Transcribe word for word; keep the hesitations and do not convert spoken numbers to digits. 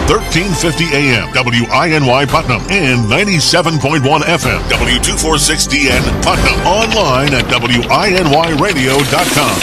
thirteen fifty A M, W I N Y Putnam, and ninety-seven point one F M, W two forty-six D N Putnam. Online at W I N Y radio dot com.